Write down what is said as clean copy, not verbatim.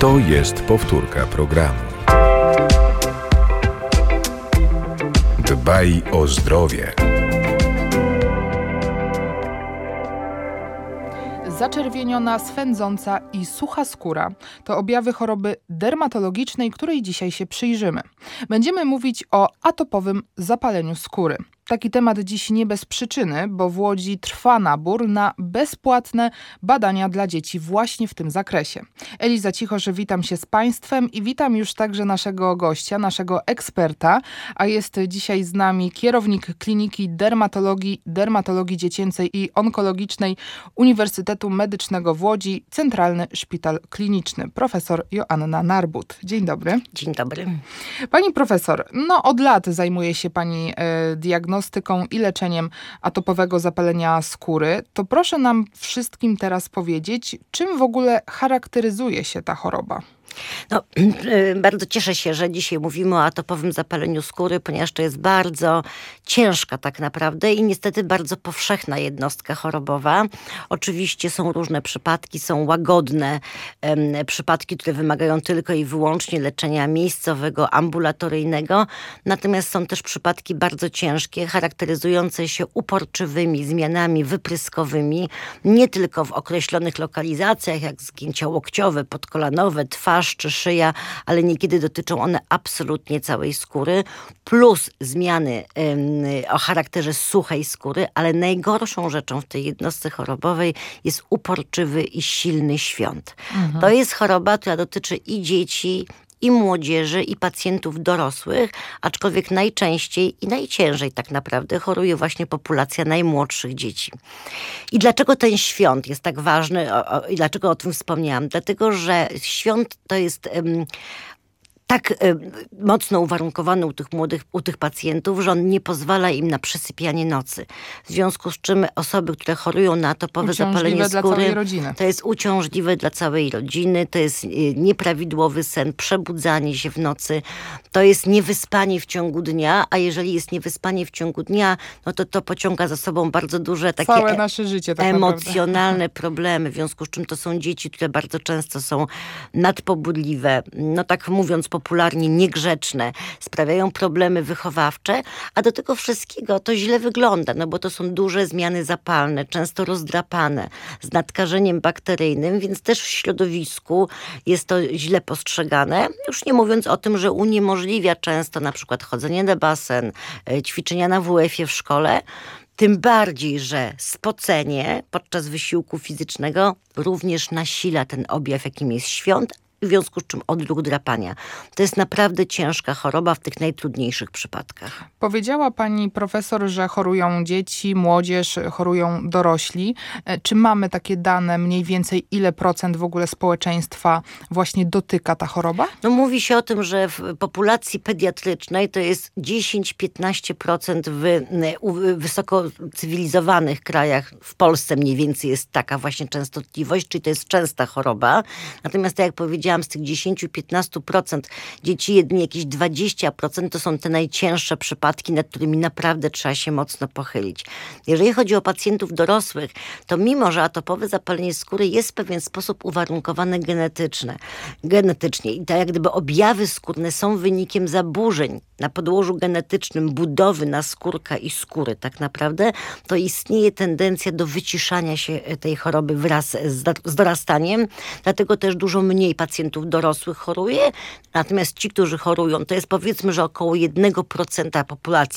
To jest powtórka programu. Dbaj o zdrowie. Zaczerwieniona, swędząca i sucha skóra to objawy choroby dermatologicznej, której dzisiaj się przyjrzymy. Będziemy mówić o atopowym zapaleniu skóry. Taki temat dziś nie bez przyczyny, bo w Łodzi trwa nabór na bezpłatne badania dla dzieci właśnie w tym zakresie. Eliza Cichosz, witam się z Państwem i witam już także naszego gościa, naszego eksperta, a jest dzisiaj z nami kierownik Kliniki Dermatologii Dziecięcej i Onkologicznej Uniwersytetu Medycznego w Łodzi, Centralny Szpital Kliniczny, profesor Joanna Narbut. Dzień dobry. Dzień dobry. Pani profesor, od lat zajmuje się Pani diagnostyką i leczeniem atopowego zapalenia skóry. To proszę nam wszystkim teraz powiedzieć, czym w ogóle charakteryzuje się ta choroba? Bardzo cieszę się, że dzisiaj mówimy o atopowym zapaleniu skóry, ponieważ to jest bardzo ciężka tak naprawdę i niestety bardzo powszechna jednostka chorobowa. Oczywiście są różne przypadki, są łagodne przypadki, które wymagają tylko i wyłącznie leczenia miejscowego, ambulatoryjnego. Natomiast są też przypadki bardzo ciężkie, charakteryzujące się uporczywymi zmianami wypryskowymi, nie tylko w określonych lokalizacjach, jak zgięcia łokciowe, podkolanowe, twarz czy szyja, ale niekiedy dotyczą one absolutnie całej skóry, plus zmiany o charakterze suchej skóry, ale najgorszą rzeczą w tej jednostce chorobowej jest uporczywy i silny świąt. To jest choroba, która dotyczy i dzieci, i młodzieży, i pacjentów dorosłych, aczkolwiek najczęściej i najciężej tak naprawdę choruje właśnie populacja najmłodszych dzieci. I dlaczego ten świąt jest tak ważny i dlaczego o tym wspomniałam? Dlatego, że świąt to jest tak mocno uwarunkowany u tych pacjentów, że on nie pozwala im na przesypianie nocy. W związku z czym osoby, które chorują na atopowe zapalenie skóry, to jest uciążliwe dla całej rodziny, to jest nieprawidłowy sen, przebudzanie się w nocy, to jest niewyspanie w ciągu dnia, a jeżeli jest niewyspanie w ciągu dnia, to pociąga za sobą bardzo duże takie całe nasze życie, tak emocjonalne problemy, w związku z czym to są dzieci, które bardzo często są nadpobudliwe, tak mówiąc popularnie niegrzeczne, sprawiają problemy wychowawcze, a do tego wszystkiego to źle wygląda, bo to są duże zmiany zapalne, często rozdrapane, z nadkażeniem bakteryjnym, więc też w środowisku jest to źle postrzegane. Już nie mówiąc o tym, że uniemożliwia często na przykład chodzenie na basen, ćwiczenia na WF-ie w szkole. Tym bardziej, że spocenie podczas wysiłku fizycznego również nasila ten objaw, jakim jest świąt, w związku z czym odruch drapania. To jest naprawdę ciężka choroba w tych najtrudniejszych przypadkach. Powiedziała pani profesor, że chorują dzieci, młodzież, chorują dorośli. Czy mamy takie dane mniej więcej, ile procent w ogóle społeczeństwa właśnie dotyka ta choroba? Mówi się o tym, że w populacji pediatrycznej to jest 10-15% w wysoko cywilizowanych krajach. W Polsce mniej więcej jest taka właśnie częstotliwość, czyli to jest częsta choroba. Natomiast tak jak powiedziałam, z tych 10-15% dzieci jedynie jakieś 20% to są te najcięższe przypadki, nad którymi naprawdę trzeba się mocno pochylić. Jeżeli chodzi o pacjentów dorosłych, to mimo, że atopowe zapalenie skóry jest w pewien sposób uwarunkowane genetycznie i tak jak gdyby objawy skórne są wynikiem zaburzeń na podłożu genetycznym budowy naskórka i skóry tak naprawdę, to istnieje tendencja do wyciszania się tej choroby wraz z dorastaniem, dlatego też dużo mniej pacjentów dorosłych choruje, natomiast ci, którzy chorują, to jest powiedzmy, że około 1% populacji